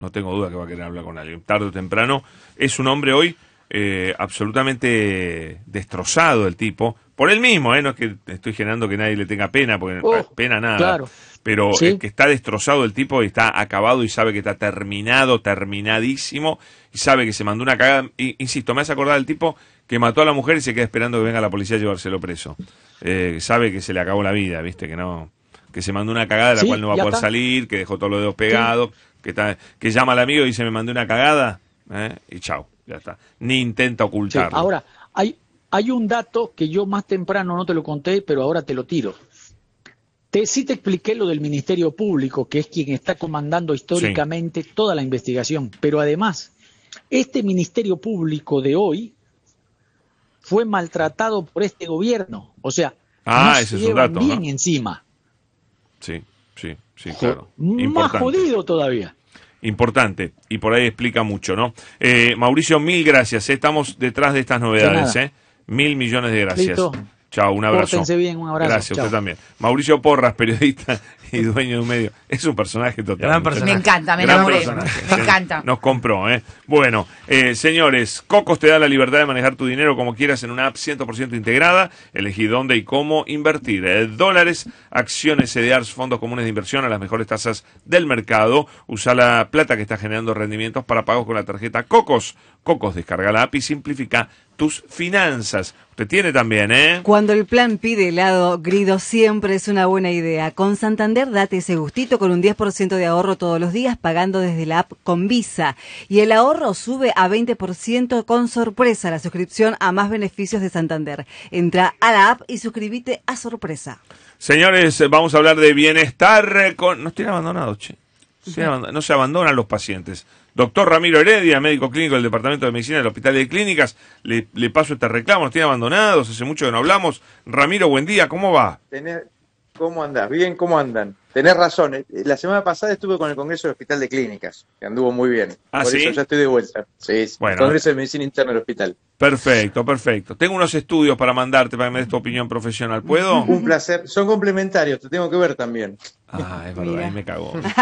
No tengo duda que va a querer hablar con alguien, tarde o temprano. Es un hombre hoy absolutamente destrozado el tipo, por él mismo, no es que estoy generando que nadie le tenga pena, porque pena nada, Claro, pero es sí, que está destrozado el tipo y está acabado y sabe que está terminadísimo, y sabe que se mandó una cagada. Insisto, me hace acordar del tipo que mató a la mujer y se queda esperando que venga la policía a llevárselo preso. Sabe que se le acabó la vida, viste, que se mandó una cagada de la cual sí, no va a ya poder está. salir, que dejó todos los dedos Sí, pegados, que llama al amigo y dice me mandé una cagada, y chau, ya está. Ni intenta sí. ocultarlo. Ahora, hay un dato que yo más temprano no te lo conté, pero ahora te lo tiro. Sí te expliqué lo del Ministerio Público, que es quien está comandando Sí. históricamente toda la investigación, pero además, este Ministerio Público de hoy fue maltratado por este gobierno, o sea, no Ese se es un llevan dato, bien ¿no? encima. Sí, sí, sí, claro. Más Importante. jodido todavía. Importante, y por ahí explica mucho, ¿no? Mauricio, mil gracias, estamos detrás de estas De novedades, nada. ¿eh? 1000 millones de gracias. Listo. Chao, un abrazo. Pórtense bien, un abrazo. Gracias, usted Chao. también. Mauricio Porras, periodista y dueño de un medio. Es un personaje total. Gran muchachos. Me personaje. encanta, me Gran enamoré. personaje. Me encanta. Nos compró, ¿eh? Bueno, señores, Cocos te da la libertad de manejar tu dinero como quieras en una app 100% integrada. Elegí dónde y cómo invertir. Dólares, acciones, CDRs, fondos comunes de inversión a las mejores tasas del mercado. Usa la plata que está generando rendimientos para pagos con la tarjeta Cocos. Cocos, descarga la app y simplifica tus finanzas. Usted tiene también, ¿eh? Cuando el plan pide helado, Grido siempre es una buena idea. Con Santander date ese gustito con un 10% de ahorro todos los días pagando desde la app con Visa. Y el ahorro sube a 20% con Sorpresa, la suscripción a más beneficios de Santander. Entra a la app y suscríbete a Sorpresa. Señores, vamos a hablar de bienestar con... Nos tiene abandonados, che. No se abandonan los pacientes. Doctor Ramiro Heredia, médico clínico del Departamento de Medicina del Hospital de Clínicas, le paso este reclamo, nos tiene abandonados, hace mucho que no hablamos. Ramiro, buen día, ¿cómo va? ¿Cómo andás? Bien, ¿cómo andan? Tenés razón. La semana pasada estuve con el Congreso del Hospital de Clínicas, que anduvo muy bien. ¿Ah, Por sí? eso ya estoy de vuelta. Sí, Bueno. el Congreso de Medicina Interna del Hospital. Perfecto, perfecto. Tengo unos estudios para mandarte para que me des tu opinión profesional, ¿puedo? Un placer. Son complementarios, te tengo que ver también. Es verdad, Mira. ahí me cagó. Es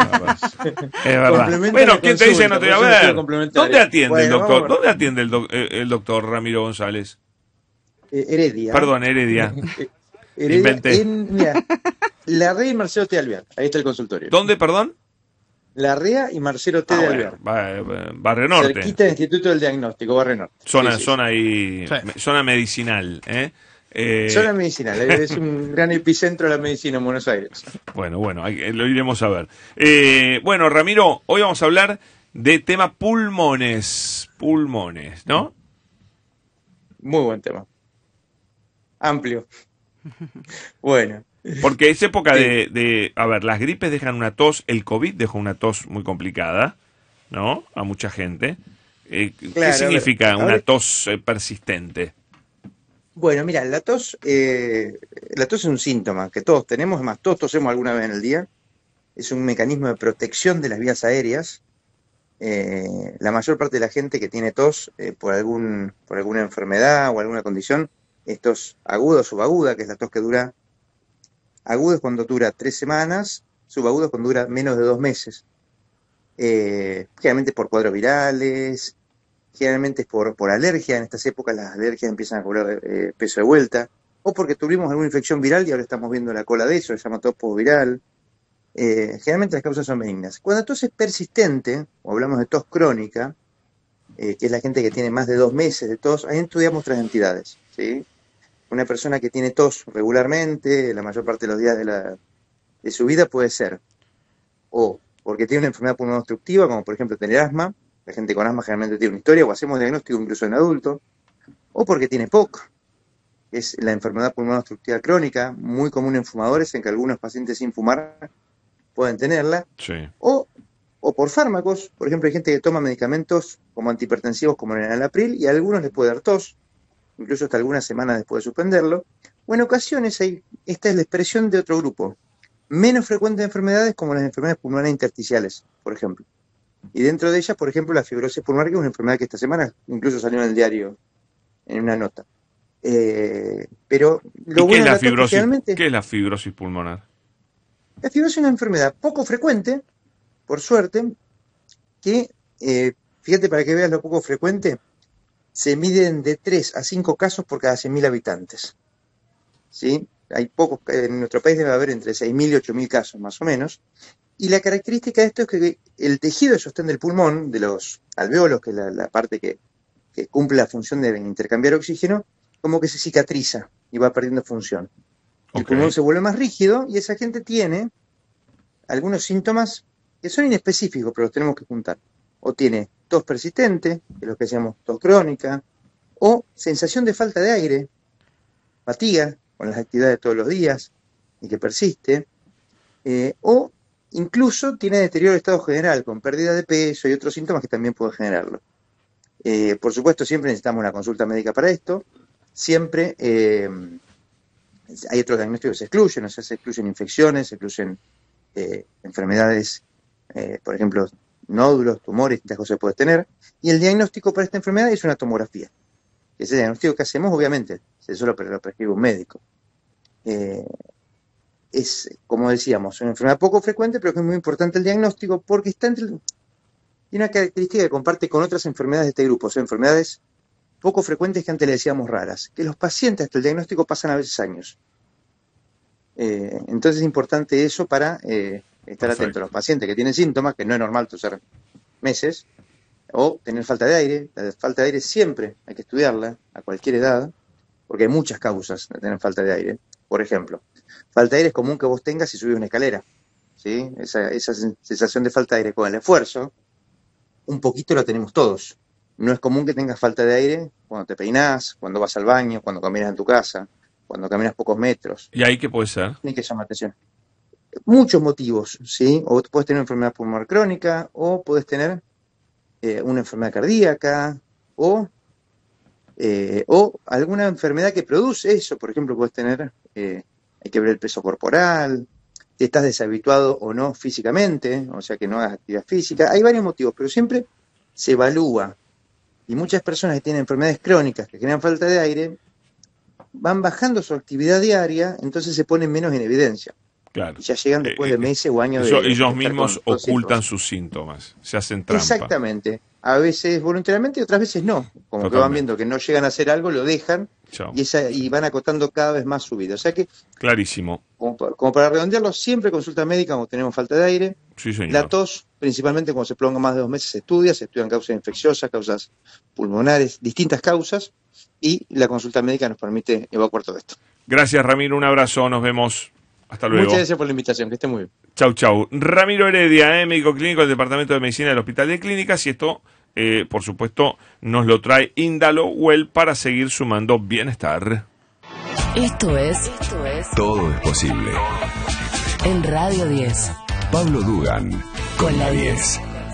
verdad. Complementario Bueno, ¿quién te dice que no te voy a consulta, por eso ver? estudio complementario. ¿Dónde atiende el Bueno, doctor? vamos. ¿Dónde atiende el doctor Ramiro González? Heredia. Perdón, Heredia. Heredia Inventé. Mira, Larrea y Marcelo T. Alvear. Ahí está el consultorio. ¿Dónde, perdón? Larrea y Marcelo T. de Alvear. Barrio Norte. Cerquita del Instituto del Diagnóstico, Barrio Norte. Sí. Zona ahí, Sí. zona medicinal, ¿eh? Zona medicinal, es un gran epicentro de la medicina en Buenos Aires. Bueno, lo iremos a ver. Bueno, Ramiro, hoy vamos a hablar de tema pulmones, ¿no? Muy buen tema. Amplio. Bueno. Porque es época a ver, las gripes dejan una tos, el COVID dejó una tos muy complicada, ¿no? A mucha gente. ¿Qué Claro, significa a ver. una tos persistente? Bueno, mira, la tos es un síntoma que todos tenemos, además todos tosemos alguna vez en el día. Es un mecanismo de protección de las vías aéreas. La mayor parte de la gente que tiene tos por alguna enfermedad o alguna condición, es tos aguda o subaguda, que es la tos que dura. Aguda es cuando dura 3 semanas, subaguda es cuando dura menos de 2 meses. Generalmente por cuadros virales, generalmente es por alergia. En estas épocas las alergias empiezan a cobrar peso de vuelta, o porque tuvimos alguna infección viral y ahora estamos viendo la cola de eso, se llama tos posviral. Generalmente las causas son benignas. Cuando la tos es persistente, o hablamos de tos crónica, que es la gente que tiene más de 2 meses de tos, ahí estudiamos otras entidades, ¿sí? Una persona que tiene tos regularmente, la mayor parte de los días de su vida, puede ser o porque tiene una enfermedad pulmonar obstructiva, como por ejemplo tener asma. La gente con asma generalmente tiene una historia, o hacemos diagnóstico incluso en adulto, o porque tiene POC, que es la enfermedad pulmonar obstructiva crónica, muy común en fumadores, en que algunos pacientes sin fumar pueden tenerla, Sí. o por fármacos. Por ejemplo, hay gente que toma medicamentos como antihipertensivos como el enalapril y a algunos les puede dar tos, incluso hasta algunas semanas después de suspenderlo. O en ocasiones esta es la expresión de otro grupo, menos frecuente de enfermedades como las enfermedades pulmonares intersticiales, por ejemplo. Y dentro de ellas, por ejemplo, la fibrosis pulmonar, que es una enfermedad que esta semana incluso salió en el diario, en una nota. Pero lo ¿Y qué bueno es de la la tos que fibrosis? generalmente, ¿Qué es la fibrosis pulmonar? la fibrosis es una enfermedad poco frecuente, por suerte, que, fíjate para que veas lo poco frecuente, se miden de 3 a 5 casos por cada 100.000 habitantes. ¿Sí? Hay pocos, en nuestro país debe haber entre 6.000 y 8.000 casos más o menos. Y la característica de esto es que el tejido de sostén del pulmón, de los alveolos, que es la parte que cumple la función de intercambiar oxígeno, como que se cicatriza y va perdiendo función. El pulmón se vuelve más rígido y esa gente tiene algunos síntomas que son inespecíficos, pero los tenemos que juntar. O tiene tos persistente, que es lo que llamamos tos crónica, o sensación de falta de aire, fatiga con las actividades de todos los días y que persiste, o incluso tiene deterioro de estado general, con pérdida de peso y otros síntomas que también pueden generarlo. Por supuesto, siempre necesitamos una consulta médica para esto. Siempre hay otros diagnósticos que se excluyen, o sea, se excluyen infecciones, se excluyen enfermedades, por ejemplo, nódulos, tumores, distintas cosas que puedes tener. Y el diagnóstico para esta enfermedad es una tomografía. Ese diagnóstico que hacemos, obviamente, se solo lo prescribe un médico. Es, como decíamos, una enfermedad poco frecuente, pero que es muy importante el diagnóstico porque tiene una característica que comparte con otras enfermedades de este grupo, o sea, enfermedades poco frecuentes que antes le decíamos raras, que los pacientes hasta el diagnóstico pasan a veces años. Entonces es importante eso para estar atento a los pacientes que tienen síntomas, que no es normal toser meses, o tener falta de aire. La falta de aire siempre hay que estudiarla a cualquier edad, porque hay muchas causas de tener falta de aire. Por ejemplo, falta de aire es común que vos tengas si subís una escalera, ¿sí? Esa sensación de falta de aire con el esfuerzo, un poquito la tenemos todos. No es común que tengas falta de aire cuando te peinás, cuando vas al baño, cuando caminas en tu casa, cuando caminas pocos metros. ¿Y ahí qué puede ser? Tiene que llamar atención. Muchos motivos, ¿sí? O puedes tener una enfermedad pulmonar crónica, o puedes tener una enfermedad cardíaca, o alguna enfermedad que produce eso. Por ejemplo, puedes tener, hay que ver el peso corporal, si estás deshabituado o no físicamente, o sea que no hagas actividad física. Hay varios motivos, pero siempre se evalúa. Y muchas personas que tienen enfermedades crónicas que generan falta de aire van bajando su actividad diaria, entonces se ponen menos en evidencia. Claro. Y ya llegan después de meses o años de ellos estar mismos con ocultan sus síntomas, se hacen trampa. Exactamente. A veces voluntariamente y otras veces no. Como Totalmente. que van viendo que no llegan a hacer algo, lo dejan Chao. y van acotando cada vez más su vida. O sea que, Clarísimo. como para redondearlo, siempre consulta médica cuando tenemos falta de aire. Sí, señor. La tos, principalmente cuando se prolonga más de 2 meses, se estudian causas infecciosas, causas pulmonares, distintas causas, y la consulta médica nos permite evacuar todo esto. Gracias, Ramiro. Un abrazo. Nos vemos. Hasta luego. Muchas gracias por la invitación. Que esté muy bien. Chau, chau. Ramiro Heredia, médico clínico del Departamento de Medicina del Hospital de Clínicas, y esto, por supuesto, nos lo trae Indalo Well para seguir sumando bienestar. Esto es Todo es posible. en Radio 10. Pablo Dugan con la 10.